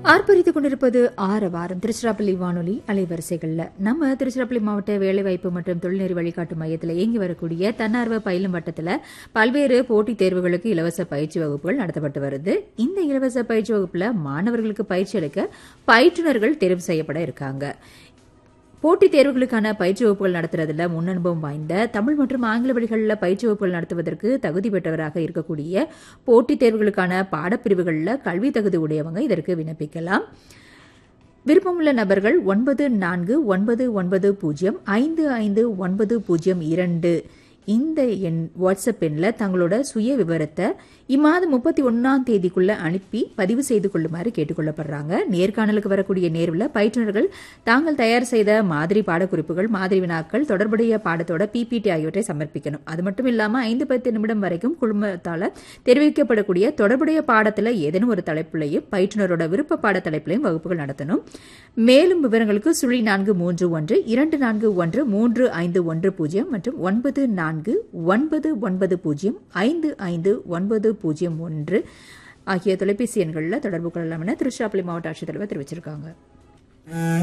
ஆர்ப்பரித்துக் கொண்டிருப்பது ஆரவாரம் திருச்சிராப்பள்ளி வானொலி அலைவரிசைகள்ல நம்ம திருச்சிராப்பள்ளி மாவட்ட வேலைவாய்ப்பு மற்றும் தொழில்நெறி வழிகாட்டு மையத்தில் இயங்கி வரக்கூடிய தன்னார்வ பயிலும் வட்டத்தில் பல்வேறு போட்டித் தேர்வுகளுக்கு இலவச பயிற்சி வகுப்புகள் நடத்தப்பட்டு வருது. இந்த இலவச பயிற்சி வகுப்புல மாணவர்களுக்கு பயிற்சி அளிக்க பயிற்றுநர்கள் தேர்வு செய்யப்பட இருக்காங்க. போட்டித் தேர்வுகளுக்கான பயிற்சி வகுப்புகள் நடத்துறதுல முன்னனுபவம் வாய்ந்த தமிழ் மற்றும் ஆங்கில வழிகளில் பயிற்சி வகுப்புகள் நடத்துவதற்கு தகுதி பெற்றவராக இருக்கக்கூடிய போட்டித் தேர்வுகளுக்கான பாடப்பிரிவுகளில் கல்வி தகுதி உடையவங்க இதற்கு விண்ணப்பிக்கலாம். விருப்பமுள்ள நபர்கள் 9490555902 இந்த வாட்ஸ்அப் எண்ணில் தங்களோட சுய விவரத்தை இம்மாதம் 31ஆம் தேதிக்குள்ள அனுப்பி பதிவு செய்து கொள்ளுமாறு கேட்டுக்கொள்ளப்படுறாங்க. நேர்காணலுக்கு வரக்கூடிய நேர்வில் பயிற்றுநர்கள் தாங்கள் தயார் செய்த மாதிரி பாடக்குறிப்புகள், மாதிரி வினாக்கள், தொடர்புடைய பாடத்தோட பிபிடி ஆகியவற்றை சமர்ப்பிக்கணும். அது மட்டும் இல்லாமல் 5-10 நிமிடம் வரைக்கும் குழுமத்தால் தெரிவிக்கப்படக்கூடிய தொடர்புடைய பாடத்தில் ஏதேனும் ஒரு தலைப்புலையும் பயிற்றுநரோட விருப்ப பாட தலைப்பிலையும் வகுப்புகள் நடத்தணும். மேலும் விவரங்களுக்கு 0491-241-3510 மற்றும் 9499055901 ஆகிய தொலைபேசி எண்களில் தொடர்பு கொள்ளலாம் என திருச்சிராப்பள்ளி மாவட்ட ஆட்சித்தலைவர் தெரிவிச்சிருக்காங்க.